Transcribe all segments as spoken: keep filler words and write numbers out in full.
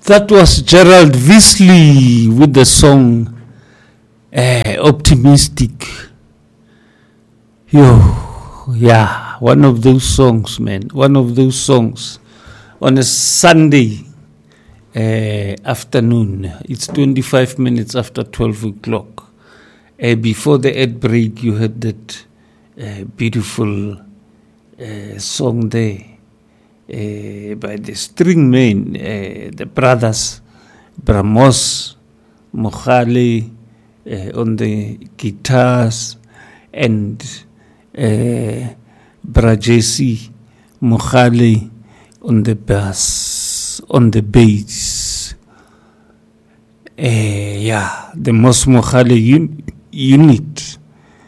That was Gerald Visley with the song uh, Optimistic. Yo, yeah, one of those songs, man. One of those songs on a Sunday uh, afternoon. It's twenty-five minutes after twelve o'clock. Uh, before the ad break, you heard that uh, beautiful uh, song there. Uh, by the string men, uh, the brothers Bramos, Mohale uh, on the guitars, and uh, Brajesi Mohale on the bass, on the bass. Uh, yeah, the Mos Mohale un- unit.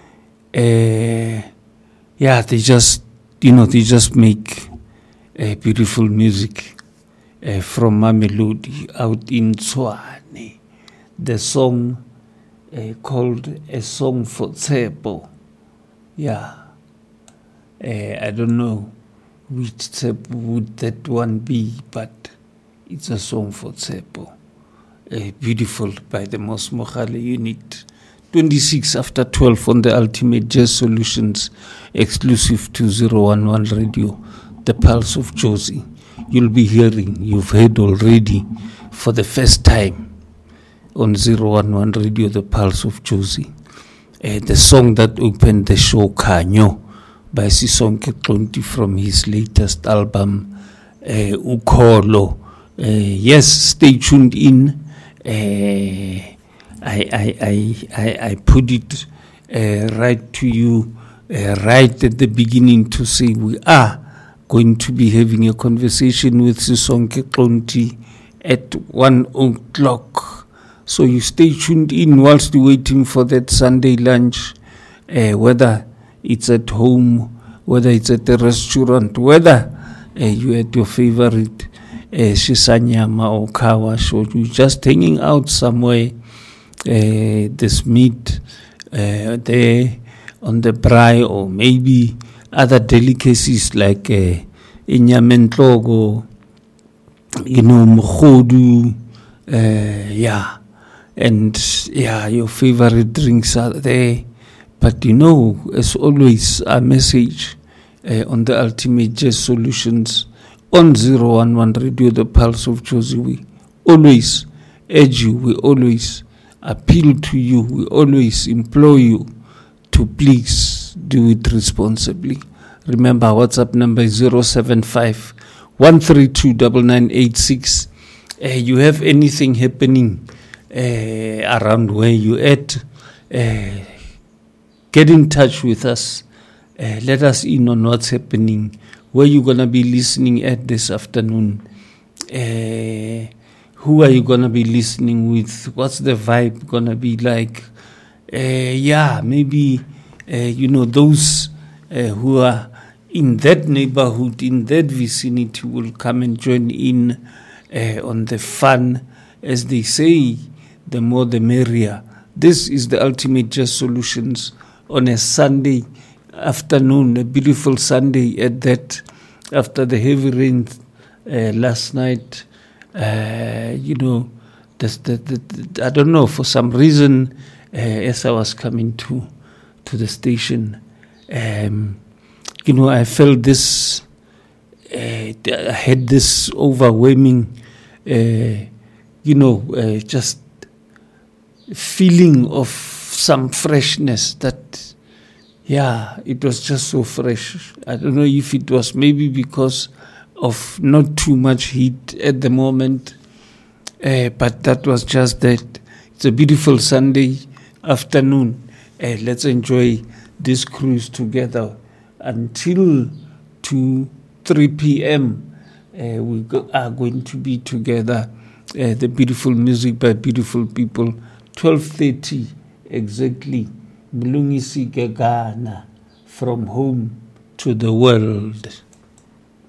Uh, yeah, they just, you know, they just make Uh, beautiful music uh, from Mamelodi out in Tshwane. The song uh, called A Song for Tshepo. Yeah. Uh, I don't know which Tshepo would that one be, but it's a song for Tshepo. Uh, beautiful by the Mos Mohale unit. twenty-six after twelve on the Ultimate Jazz Solutions, exclusive to zero one one Radio. The Pulse of Jozi. You'll be hearing, you've heard already for the first time on zero one one Radio, The Pulse of Jozi. Uh, the song that opened the show, Kanyo, by Sisonke Tlonti from his latest album, uh, Ukolo. Uh, yes, stay tuned in. Uh, I, I, I, I, I put it uh, right to you uh, right at the beginning to say we are going to be having a conversation with Sisonke Tlonti at one o'clock. So you stay tuned in whilst you're waiting for that Sunday lunch, uh, whether it's at home, whether it's at a restaurant, whether uh, you're at your favorite uh, Shisanyama or Kawash, or you're just hanging out somewhere, uh, this meat uh, there on the braai, or maybe other delicacies like uh, inyamentogo, you know, mokhodu, uh, yeah, and yeah, your favorite drinks are there. But you know, as always, our message uh, on the Ultimate Jazz Solutions on zero one one Radio, The Pulse of Jozi, we always urge you, we always appeal to you, we always implore you to please do it responsibly. Remember, WhatsApp number is zero seven five, one three two, nine nine eight six. Uh, you have anything happening uh, around where you at, uh, get in touch with us. Uh, let us in on what's happening, where you're going to be listening at this afternoon. Uh, who are you going to be listening with? What's the vibe going to be like? Uh, yeah, maybe, uh, you know, those uh, who are in that neighborhood, in that vicinity, will come and join in uh, on the fun. As they say, the more the merrier. This is the Ultimate Jazz Solutions on a Sunday afternoon, a beautiful Sunday at that, after the heavy rain uh, last night. Uh, you know, the, the, the, I don't know, for some reason, uh, as I was coming to to the station, um, you know, I felt this, uh, I had this overwhelming, uh, you know, uh, just feeling of some freshness that, yeah, it was just so fresh. I don't know if it was maybe because of not too much heat at the moment, uh, but that was just that. It's a beautiful Sunday afternoon. Uh, let's enjoy this cruise together until two, three p.m. Uh, we go, are going to be together. Uh, the beautiful music by beautiful people. twelve thirty exactly. Mlungisi Gegana, from home to the world.